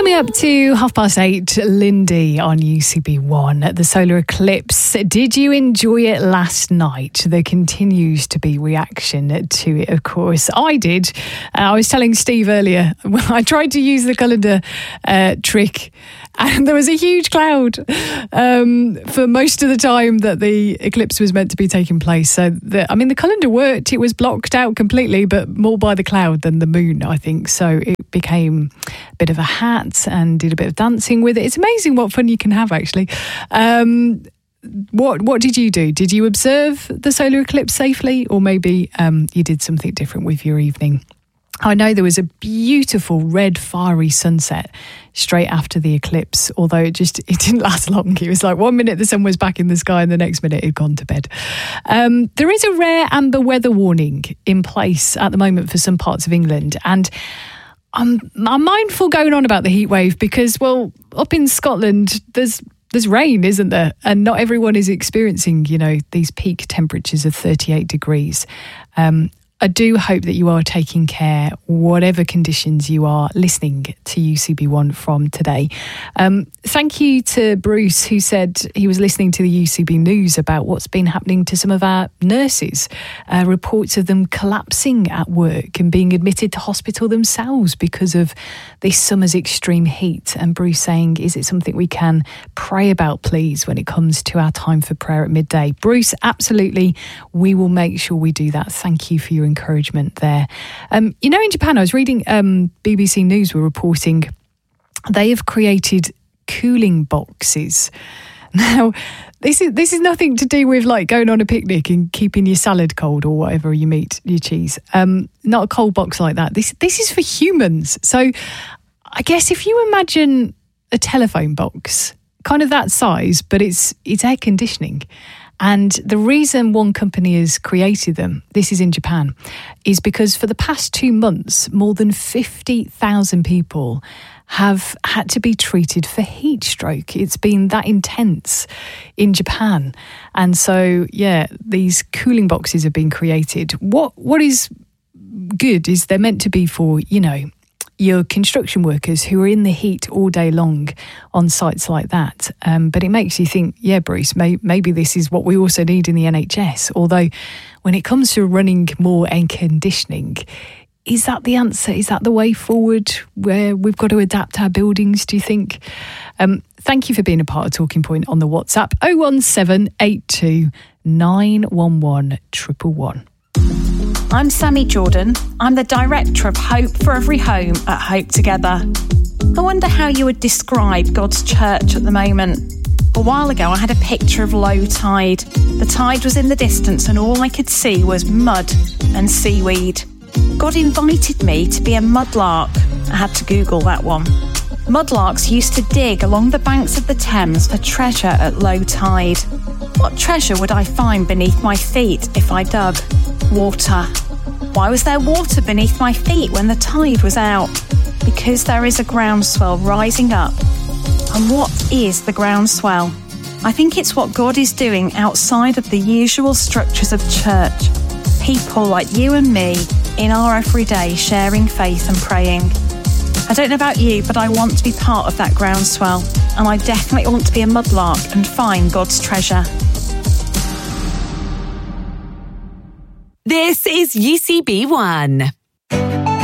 Coming up to 8:30, Lindy on UCB1, the solar eclipse. Did you enjoy it last night? There continues to be reaction to it, of course. I did. I was telling Steve earlier, I tried to use the calendar trick, and there was a huge cloud for most of the time that the eclipse was meant to be taking place. So, the calendar worked. It was blocked out completely, but more by the cloud than the moon, I think. So it became a bit of a hat and did a bit of dancing with it. It's amazing what fun you can have, actually. What did you do? Did you observe the solar eclipse safely, or maybe you did something different with your evening? I know there was a beautiful red fiery sunset straight after the eclipse, although it didn't last long. It was like 1 minute the sun was back in the sky and the next minute it had gone to bed. There is a rare amber weather warning in place at the moment for some parts of England, and I'm mindful going on about the heat wave because, well, up in Scotland there's rain, isn't there? And not everyone is experiencing, these peak temperatures of 38 degrees. I do hope that you are taking care, whatever conditions you are listening to UCB1 from today. Thank you to Bruce, who said he was listening to the UCB News about what's been happening to some of our nurses. Reports of them collapsing at work and being admitted to hospital themselves because of this summer's extreme heat. And Bruce saying, is it something we can pray about, please, when it comes to our time for prayer at midday? Bruce, absolutely. We will make sure we do that. Thank you for your encouragement there. In Japan, I was reading BBC News were reporting they have created cooling boxes. Now, this is nothing to do with like going on a picnic and keeping your salad cold or whatever, your meat, your cheese. Not a cold box like that. This is for humans. So I guess if you imagine a telephone box, kind of that size, but it's air conditioning. And the reason one company has created them, this is in Japan, is because for the past 2 months, more than 50,000 people have had to be treated for heat stroke. It's been that intense in Japan. And so, these cooling boxes have been created. What is good is they're meant to be for, your construction workers who are in the heat all day long on sites like that. But it makes you think, Bruce, maybe this is what we also need in the NHS. Although when it comes to running more air conditioning, is that the answer? Is that the way forward where we've got to adapt our buildings, do you think? Thank you for being a part of Talking Point on the WhatsApp 01782 911 111. I'm Sammy Jordan. I'm the Director of Hope for Every Home at Hope Together. I wonder how you would describe God's church at the moment. A while ago, I had a picture of low tide. The tide was in the distance and all I could see was mud and seaweed. God invited me to be a mudlark. I had to Google that one. Mudlarks used to dig along the banks of the Thames for treasure at low tide. What treasure would I find beneath my feet if I dug? Water. Why was there water beneath my feet when the tide was out? Because there is a groundswell rising up. And what is the groundswell? I think it's what God is doing outside of the usual structures of church. People like you and me in our everyday sharing faith and praying. I don't know about you, but I want to be part of that groundswell. And I definitely want to be a mudlark and find God's treasure. This is UCB1.